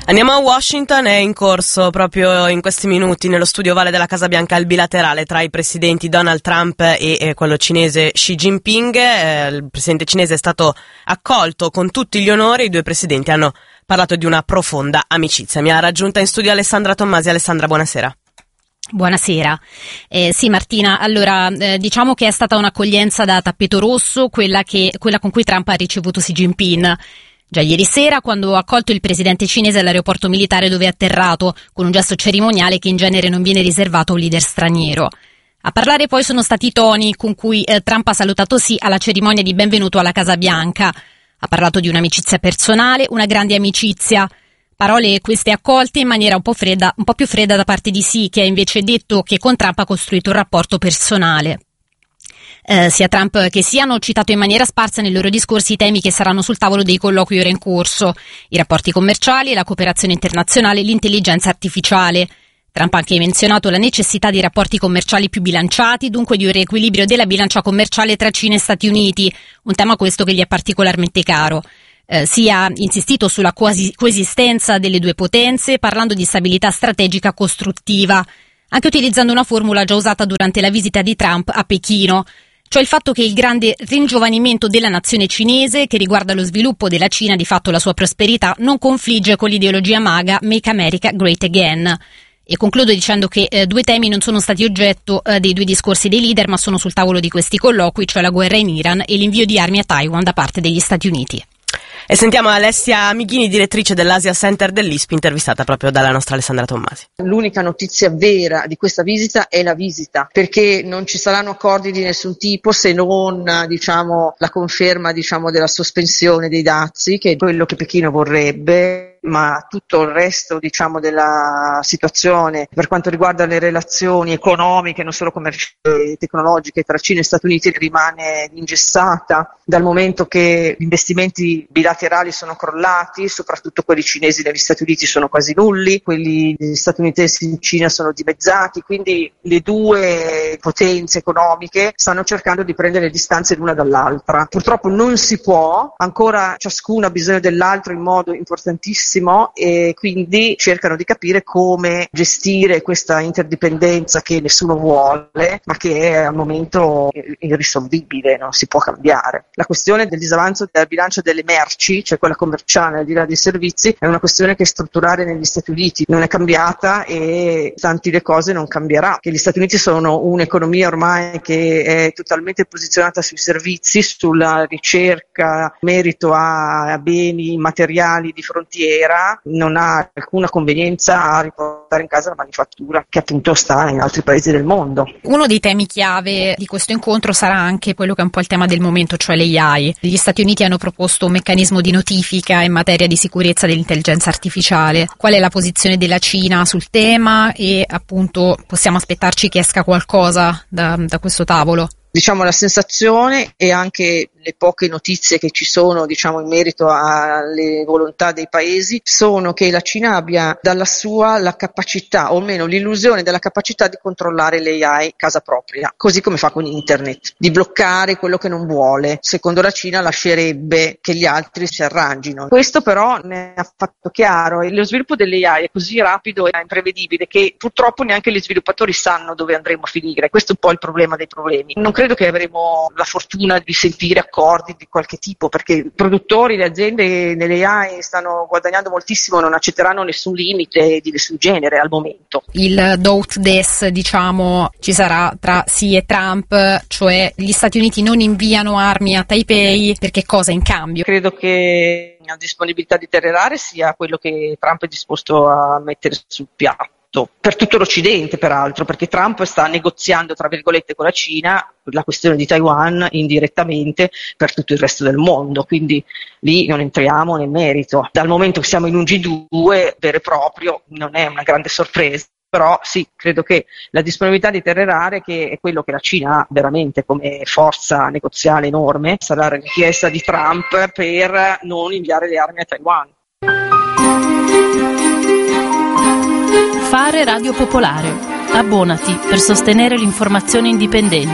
Andiamo a Washington, è in corso proprio in questi minuti nello studio ovale della Casa Bianca il bilaterale tra i presidenti Donald Trump e quello cinese Xi Jinping. Il presidente cinese è stato accolto con tutti gli onori, i due presidenti hanno parlato di una profonda amicizia. Mi ha raggiunta in studio Alessandra Tommasi. Alessandra, buonasera. Buonasera. Sì, Martina, allora diciamo che è stata un'accoglienza da tappeto rosso quella con cui Trump ha ricevuto Xi Jinping. Già ieri sera, quando ha accolto il presidente cinese all'aeroporto militare dove è atterrato, con un gesto cerimoniale che in genere non viene riservato a un leader straniero. A parlare poi sono stati i toni con cui Trump ha salutato Xi alla cerimonia di benvenuto alla Casa Bianca. Ha parlato di un'amicizia personale, una grande amicizia. Parole queste accolte in maniera un po' più fredda da parte di Xi, che ha invece detto che con Trump ha costruito un rapporto personale. Sia Trump che Xi hanno citato in maniera sparsa nei loro discorsi i temi che saranno sul tavolo dei colloqui ora in corso: i rapporti commerciali, la cooperazione internazionale, l'intelligenza artificiale. Trump ha anche menzionato la necessità di rapporti commerciali più bilanciati, dunque di un riequilibrio della bilancia commerciale tra Cina e Stati Uniti, un tema questo che gli è particolarmente caro. Xi ha insistito sulla coesistenza delle due potenze, parlando di stabilità strategica costruttiva, anche utilizzando una formula già usata durante la visita di Trump a Pechino, cioè il fatto che il grande ringiovanimento della nazione cinese, che riguarda lo sviluppo della Cina, di fatto la sua prosperità, non confligge con l'ideologia MAGA, Make America Great Again. E concludo dicendo che due temi non sono stati oggetto dei due discorsi dei leader, ma sono sul tavolo di questi colloqui, cioè la guerra in Iran e l'invio di armi a Taiwan da parte degli Stati Uniti. E sentiamo Alessia Amighini, direttrice dell'Asia Center dell'ISP, intervistata proprio dalla nostra Alessandra Tommasi. L'unica notizia vera di questa visita è la visita, perché non ci saranno accordi di nessun tipo se non la conferma della sospensione dei dazi, che è quello che Pechino vorrebbe, ma tutto il resto della situazione per quanto riguarda le relazioni economiche, non solo commerciali e tecnologiche, tra Cina e Stati Uniti rimane ingessata, dal momento che gli investimenti bilaterali sono crollati, soprattutto quelli cinesi negli Stati Uniti sono quasi nulli, quelli statunitensi in Cina sono dimezzati, quindi le due potenze economiche stanno cercando di prendere distanze l'una dall'altra. Purtroppo non si può, ancora ciascuno ha bisogno dell'altro in modo importantissimo, e quindi cercano di capire come gestire questa interdipendenza che nessuno vuole, ma che è al momento irrisolvibile, non si può cambiare. La questione del disavanzo della bilancia delle merci, cioè quella commerciale al di là dei servizi, è una questione che è strutturale negli Stati Uniti, non è cambiata e tanti le cose non cambierà. Che gli Stati Uniti sono un'economia ormai che è totalmente posizionata sui servizi, sulla ricerca, merito a beni materiali di frontiera, non ha alcuna convenienza a riportare in casa la manifattura che appunto sta in altri paesi del mondo. Uno dei temi chiave di questo incontro sarà anche quello che è un po' il tema del momento, cioè l'AI. Gli Stati Uniti hanno proposto un meccanismo di notifica in materia di sicurezza dell'intelligenza artificiale. Qual è la posizione della Cina sul tema e appunto possiamo aspettarci che esca qualcosa da questo tavolo? La sensazione e anche le poche notizie che ci sono, in merito alle volontà dei paesi, sono che la Cina abbia dalla sua la capacità, o almeno l'illusione della capacità di controllare l'AI casa propria, così come fa con internet, di bloccare quello che non vuole. Secondo la Cina lascerebbe che gli altri si arrangino. Questo però ne ha fatto chiaro, e lo sviluppo dell'AI è così rapido e imprevedibile che purtroppo neanche gli sviluppatori sanno dove andremo a finire. Questo è un po' il problema dei problemi. Non credo che avremo la fortuna di sentire accordi di qualche tipo, perché i produttori, le aziende nelle AI stanno guadagnando moltissimo, non accetteranno nessun limite di nessun genere al momento. Il do-ut des, ci sarà tra Xi e Trump, cioè gli Stati Uniti non inviano armi a Taipei, per che cosa in cambio? Credo che la disponibilità di terre rare sia quello che Trump è disposto a mettere sul piatto. Per tutto l'Occidente peraltro, perché Trump sta negoziando tra virgolette con la Cina la questione di Taiwan indirettamente per tutto il resto del mondo, quindi lì non entriamo nel merito. Dal momento che siamo in un G2 vero e proprio non è una grande sorpresa, però sì, credo che la disponibilità di terre rare, che è quello che la Cina ha veramente come forza negoziale enorme, sarà la richiesta di Trump per non inviare le armi a Taiwan. Fare Radio Popolare. Abbonati per sostenere l'informazione indipendente.